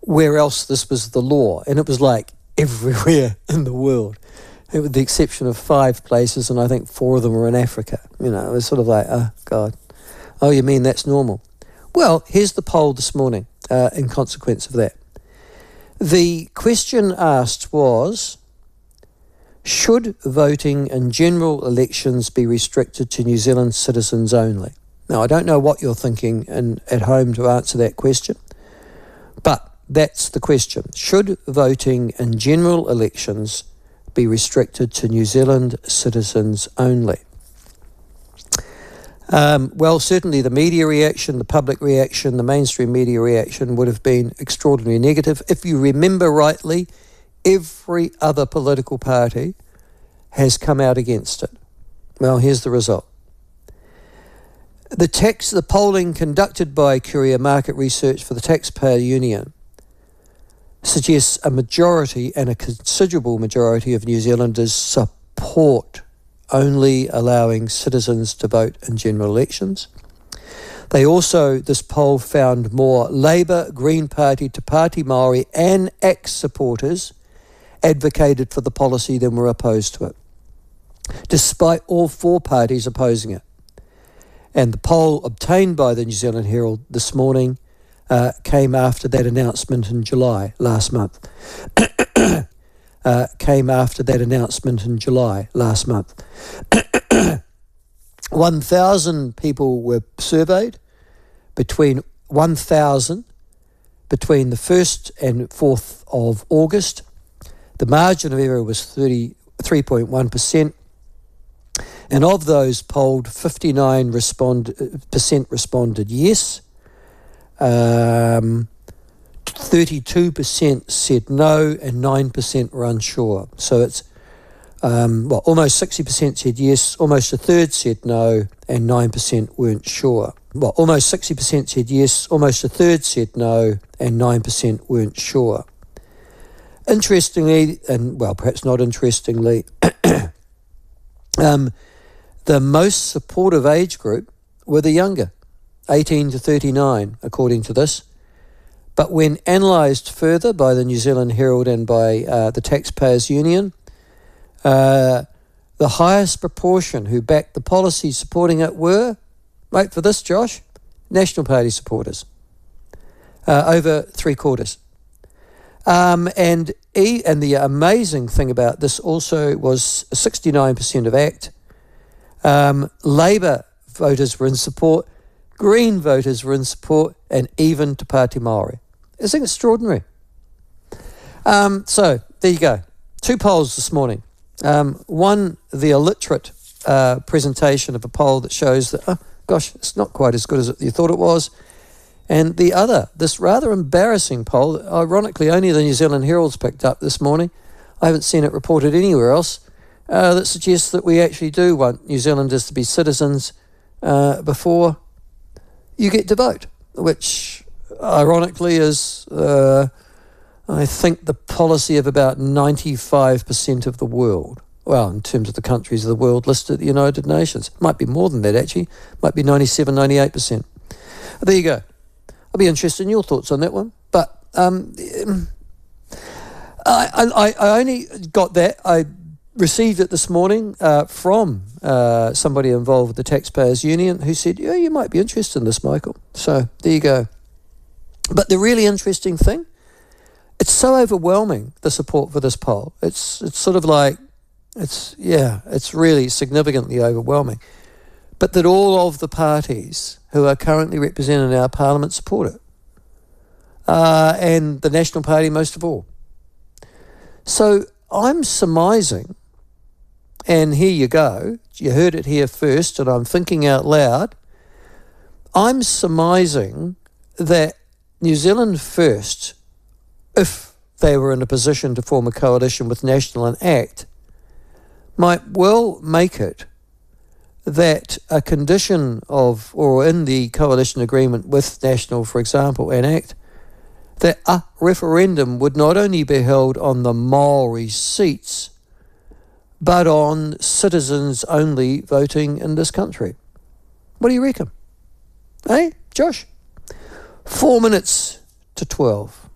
where else this was the law. And it was like everywhere in the world, with the exception of 5 places, and I think 4 of them were in Africa. You know, it was sort of like, oh, God. Oh, you mean that's normal? Well, here's the poll this morning in consequence of that. The question asked was, should voting in general elections be restricted to New Zealand citizens only? Now, I don't know what you're thinking at home to answer that question, but that's the question. Should voting in general elections be restricted to New Zealand citizens only? Well, certainly the media reaction, the public reaction, the mainstream media reaction would have been extraordinarily negative. If you remember rightly, every other political party has come out against it. Well, here's the result. The polling conducted by Curia Market Research for the Taxpayer Union suggests a majority and a considerable majority of New Zealanders support only allowing citizens to vote in general elections. This poll found more Labour, Green Party, Te Pāti Māori and ACT supporters advocated for the policy than were opposed to it, despite all 4 parties opposing it. And the poll obtained by the New Zealand Herald this morning came after that announcement in July last month. 1,000 people were surveyed, between the 1st and 4th of August. The margin of error was 33.1%. And of those polled, 59% responded yes. 32% said no, and 9% were unsure. So it's almost 60% said yes, almost a third said no, and 9% weren't sure. Well, almost 60% said yes, almost a third said no, and 9% weren't sure. Interestingly, and well, perhaps not interestingly, the most supportive age group were the younger, 18 to 39, according to this. But when analysed further by the New Zealand Herald and by the Taxpayers Union, the highest proportion who backed the policy supporting it were, wait for this, Josh, National Party supporters, over 3/4. And the amazing thing about this also was 69% of ACT. Labour voters were in support, Green voters were in support, and even Te Pāti Māori. It's extraordinary. So there you go. 2 polls this morning. One, the illiterate presentation of a poll that shows that, oh gosh, it's not quite as good as you thought it was. And the other, this rather embarrassing poll, that ironically only the New Zealand Herald's picked up this morning. I haven't seen it reported anywhere else, that suggests that we actually do want New Zealanders to be citizens before you get to vote, which ironically is, I think, the policy of about 95% of the world. Well, in terms of the countries of the world listed at the United Nations. Might be more than that, actually. Might be 97, 98%. There you go. I'll be interested in your thoughts on that one. But I only got that. I received it this morning from somebody involved with the Taxpayers Union who said, yeah, you might be interested in this, Michael. So there you go. But the really interesting thing, it's so overwhelming, the support for this poll. It's sort of like, it's really significantly overwhelming. But that all of the parties who are currently represented in our parliament support it. And the National Party most of all. So I'm surmising, and here you go, you heard it here first, and I'm thinking out loud, I'm surmising that New Zealand First, if they were in a position to form a coalition with National and ACT, might well make it that a condition of, or in the coalition agreement with National, for example, and ACT, that a referendum would not only be held on the Māori seats, but on citizens only voting in this country. What do you reckon? Hey, Josh? 4 minutes to 12.